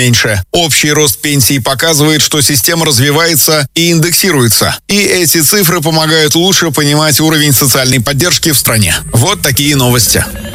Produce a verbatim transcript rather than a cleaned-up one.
меньше. Общий рост пенсий показывает, что система развивается и индексируется. И эти цифры помогают лучше понимать уровень социальной поддержки в стране. Вот такие новости.